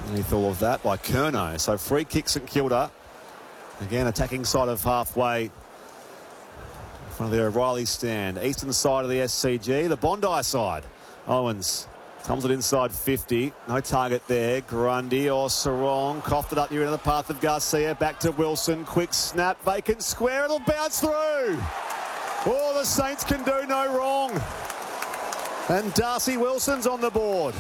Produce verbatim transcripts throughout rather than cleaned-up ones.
Underneath all of that by Curnow. So free kick St Kilda. Again, attacking side of halfway. In front of the O'Reilly stand. Eastern side of the S C G. The Bondi side. Owens comes it inside fifty. No target there. Grundy or Sarong. Coughed it up here into the path of Garcia. Back to Wilson. Quick snap. Vacant square. It'll bounce through. Oh, the Saints can do no wrong. And Darcy Wilson's on the board.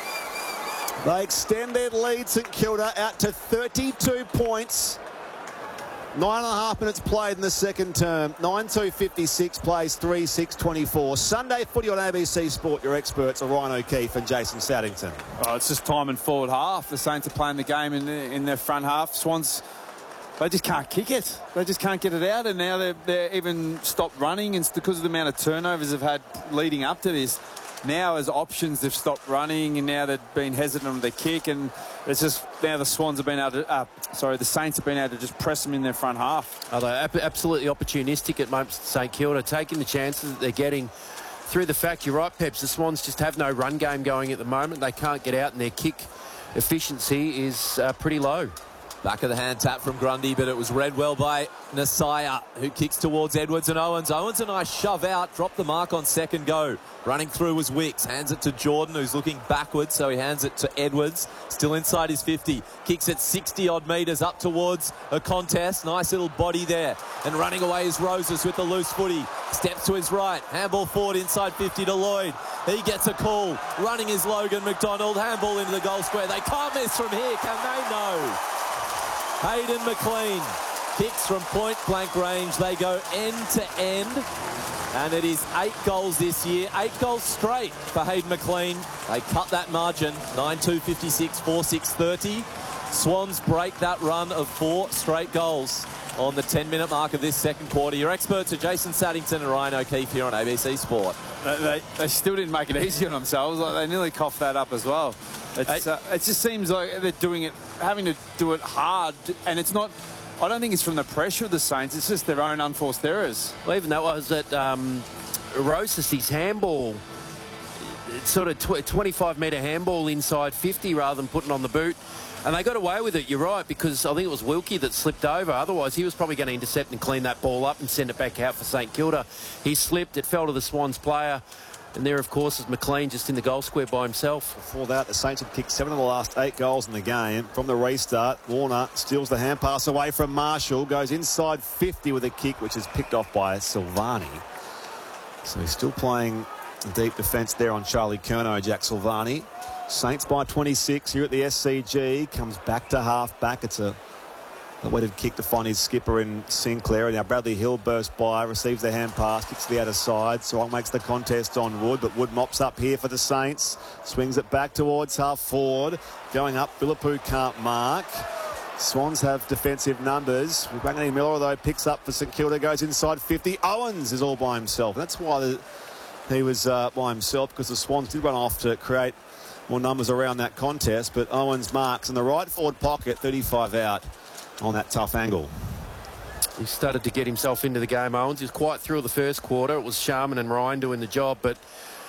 They extend their lead, St Kilda, out to thirty-two points. Nine and a half minutes played in the second term. nine two fifty-six plays three six twenty-four. Sunday footy on A B C Sport. Your experts are Ryan O'Keefe and Jason Saddington. Oh, it's just time and forward half. The Saints are playing the game in, the, in their front half. Swans, they just can't kick it. They just can't get it out. And now they're, they're even stopped running. And it's because of the amount of turnovers they've had leading up to this. Now as options, they've stopped running, and now they've been hesitant on their kick, and it's just now the Swans have been able to, uh, sorry, the Saints have been able to just press them in their front half. Oh, they're absolutely opportunistic at moments, St Kilda, taking the chances that they're getting through the fact, you're right, Peps, the Swans just have no run game going at the moment. They can't get out, and their kick efficiency is uh, pretty low. Back of the hand tap from Grundy, but it was read well by Nasaya, who kicks towards Edwards and Owens. Owens a nice shove out, dropped the mark on second go. Running through was Wicks, hands it to Jordan, who's looking backwards, so he hands it to Edwards. Still inside his fifty, kicks it sixty odd metres up towards a contest. Nice little body there. And running away is Roses with the loose footy. Steps to his right, handball forward inside fifty to Lloyd. He gets a call. Running is Logan McDonald, handball into the goal square. They can't miss from here, can they? No. Hayden McLean kicks from point blank range. They go end to end, and it is eight goals this year, eight goals straight for Hayden McLean. They cut that margin, nine two fifty-six, four six thirty. Swans break that run of four straight goals on the ten minute mark of this second quarter. Your experts are Jason Saddington and Ryan O'Keefe here on A B C Sport. They, they, they still didn't make it easy on themselves. Like, they nearly coughed that up as well. It's, uh, it just seems like they're doing it, having to do it hard, and it's not. I don't think it's from the pressure of the Saints. It's just their own unforced errors. Well, even that was that um, Rosas, his handball, it's sort of tw twenty-five metre handball inside fifty rather than putting on the boot. And they got away with it, you're right, because I think it was Wilkie that slipped over. Otherwise, he was probably going to intercept and clean that ball up and send it back out for St Kilda. He slipped, it fell to the Swans player. And there, of course, is McLean just in the goal square by himself. Before that, the Saints had kicked seven of the last eight goals in the game. From the restart, Warner steals the hand pass away from Marshall, goes inside fifty with a kick, which is picked off by Silvani. So he's still playing deep defence there on Charlie Curnow, Jack Silvani. Saints by twenty-six here at the S C G. Comes back to half back. It's a a weighted kick to find his skipper in Sinclair. Now Bradley Hill bursts by, receives the hand pass, kicks to the outer side. Sarong makes the contest on Wood, but Wood mops up here for the Saints. Swings it back towards half forward. Going up, Philippou can't mark. Swans have defensive numbers. Wangani Miller, though, picks up for St Kilda, goes inside fifty. Owens is all by himself. That's why the, he was uh, by himself, because the Swans did run off to create more numbers around that contest, but Owens marks in the right forward pocket, thirty-five out on that tough angle. He started to get himself into the game, Owens. He was quite through the first quarter. It was Sharman and Ryan doing the job, but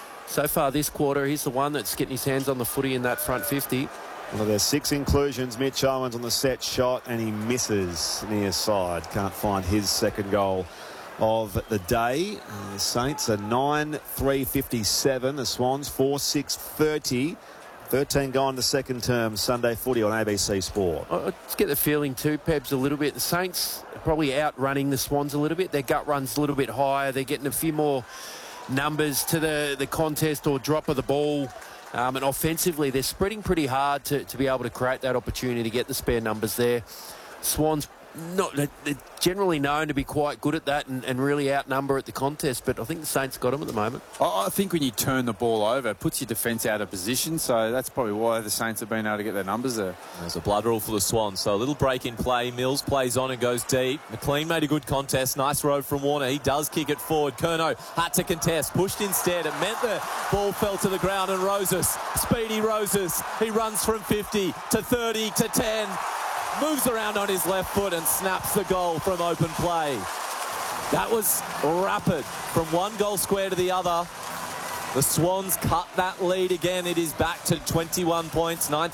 so far this quarter, he's the one that's getting his hands on the footy in that front fifty. Well, there's six inclusions. Mitch Owens on the set shot, and he misses near side. Can't find his second goal of the day. And the Saints are nine three fifty-seven. The Swans four six thirty. thirteen gone to second term. Sunday footy on A B C Sport. I just get the feeling too, Pebs, a little bit. The Saints are probably outrunning the Swans a little bit. Their gut run's a little bit higher. They're getting a few more numbers to the, the contest or drop of the ball. Um, and offensively, they're spreading pretty hard to, to be able to create that opportunity to get the spare numbers there. Swans, not they're generally known to be quite good at that and, and really outnumber at the contest, but I think the Saints got them at the moment. I think when you turn the ball over, it puts your defence out of position, so that's probably why the Saints have been able to get their numbers there. There's a blood rule for the Swans, so a little break in play. Mills plays on and goes deep. McLean made a good contest. Nice row from Warner. He does kick it forward. Curnow had to contest, pushed instead. It meant the ball fell to the ground, and Roses, speedy Roses, he runs from fifty to thirty to ten. Moves around on his left foot and snaps the goal from open play. That was rapid from one goal square to the other. The Swans cut that lead again. It is back to twenty-one points, nine